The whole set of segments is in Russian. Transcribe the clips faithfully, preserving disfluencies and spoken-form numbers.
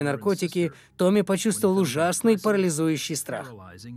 наркотики, Томми почувствовал ужасный парализующий страх.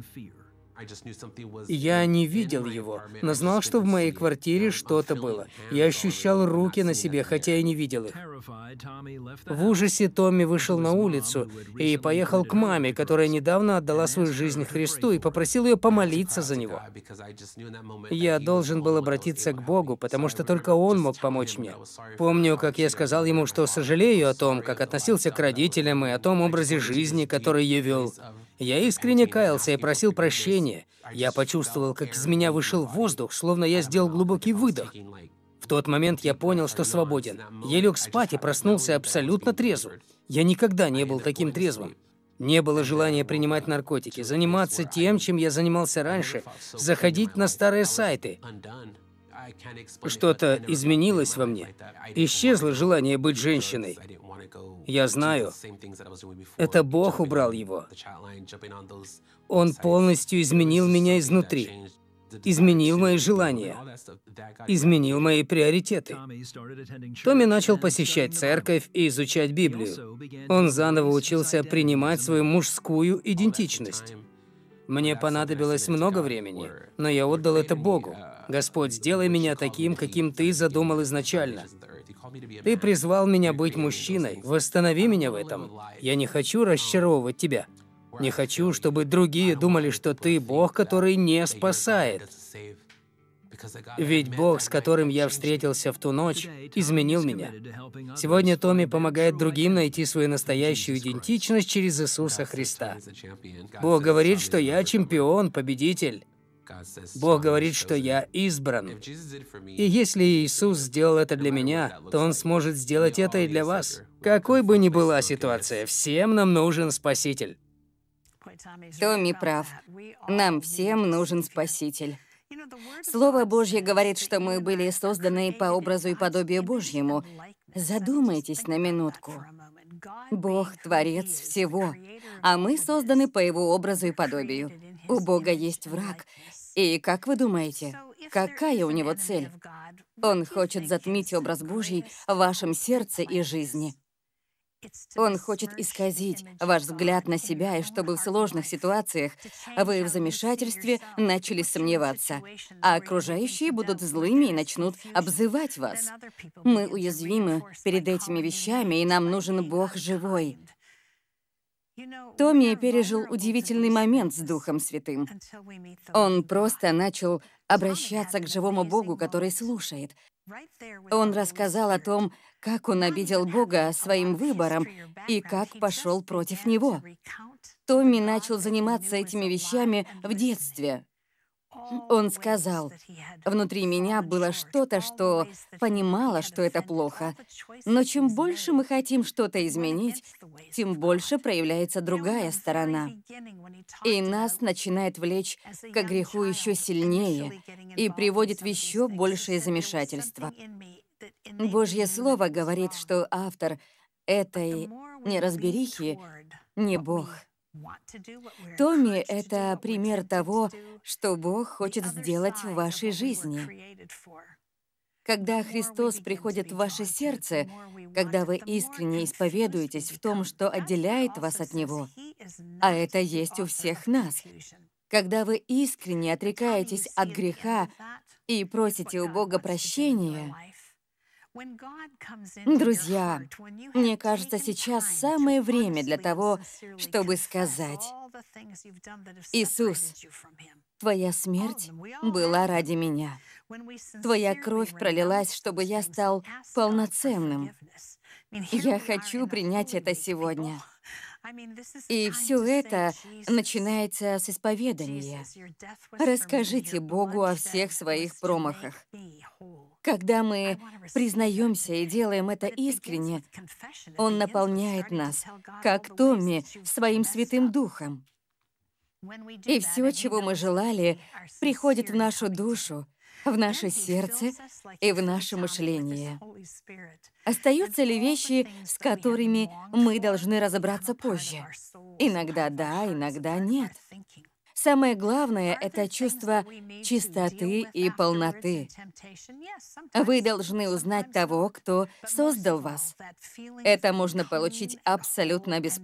Я не видел его, но знал, что в моей квартире что-то было. Я ощущал руки на себе, хотя и не видел их. В ужасе Томми вышел на улицу и поехал к маме, которая недавно отдала свою жизнь Христу, и попросил ее помолиться за него. Я должен был обратиться к Богу, потому что только Он мог помочь мне. Помню, как я сказал ему, что сожалею о том, как относился к родителям и о том образе жизни, который я вел. Я искренне каялся и просил прощения. Я почувствовал, как из меня вышел воздух, словно я сделал глубокий выдох. В тот момент я понял, что свободен. Я лег спать и проснулся абсолютно трезвым. Я никогда не был таким трезвым. Не было желания принимать наркотики, заниматься тем, чем я занимался раньше, заходить на старые сайты. Что-то изменилось во мне. Исчезло желание быть женщиной. Я знаю, это Бог убрал его. Он полностью изменил меня изнутри, изменил мои желания, изменил мои приоритеты. Томми начал посещать церковь и изучать Библию. Он заново учился принимать свою мужскую идентичность. Мне понадобилось много времени, но я отдал это Богу. Господь, сделай меня таким, каким Ты задумал изначально. Ты призвал меня быть мужчиной, восстанови меня в этом. Я не хочу расчаровывать Тебя. Не хочу, чтобы другие думали, что Ты Бог, который не спасает. Ведь Бог, с которым я встретился в ту ночь, изменил меня. Сегодня Томми помогает другим найти свою настоящую идентичность через Иисуса Христа. Бог говорит, что я чемпион, победитель. Бог говорит, что я избран. И если Иисус сделал это для меня, то Он сможет сделать это и для вас. Какой бы ни была ситуация, всем нам нужен Спаситель. Томми прав. Нам всем нужен Спаситель. Слово Божье говорит, что мы были созданы по образу и подобию Божьему. Задумайтесь на минутку. Бог — Творец всего, а мы созданы по Его образу и подобию. У Бога есть враг. И как вы думаете, какая у него цель? Он хочет затмить образ Божий в вашем сердце и жизни. Он хочет исказить ваш взгляд на себя, и чтобы в сложных ситуациях вы в замешательстве начали сомневаться, а окружающие будут злыми и начнут обзывать вас. Мы уязвимы перед этими вещами, и нам нужен Бог живой. Томми пережил удивительный момент с Духом Святым. Он просто начал обращаться к живому Богу, который слушает. Он рассказал о том, как он обидел Бога своим выбором и как пошел против Него. Томми начал заниматься этими вещами в детстве. Он сказал, «Внутри меня было что-то, что понимало, что это плохо. Но чем больше мы хотим что-то изменить, тем больше проявляется другая сторона. И нас начинает влечь к греху еще сильнее и приводит в еще большее замешательство». Божье Слово говорит, что автор этой неразберихи не Бог. Томми — это пример того, что Бог хочет сделать в вашей жизни. Когда Христос приходит в ваше сердце, когда вы искренне исповедуетесь в том, что отделяет вас от Него, а это есть у всех нас, когда вы искренне отрекаетесь от греха и просите у Бога прощения, друзья, мне кажется, сейчас самое время для того, чтобы сказать: «Иисус, Твоя смерть была ради меня. Твоя кровь пролилась, чтобы я стал полноценным. Я хочу принять это сегодня». И все это начинается с исповедания. Расскажите Богу о всех своих промахах. Когда мы признаемся и делаем это искренне, Он наполняет нас, как Томми, своим Святым Духом. И все, чего мы желали, приходит в нашу душу, в наше сердце и в наше мышление. Остаются ли вещи, с которыми мы должны разобраться позже? Иногда да, иногда нет. Самое главное — это чувство чистоты и полноты. Вы должны узнать того, кто создал вас. Это можно получить абсолютно бесплатно.